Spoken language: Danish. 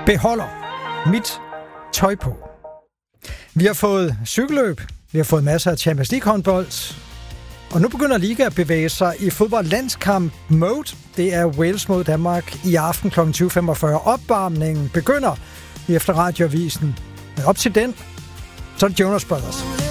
beholder mit tøj på. Vi har fået cykelløb, vi har fået masser af Champions League-håndbold, og nu begynder Liga at bevæge sig i fodboldlandskamp-mode. Det er Wales mod Danmark i aften kl. 20.45. Opvarmningen begynder efter radioavisen. Men op til den, så er det Jonas Brothers.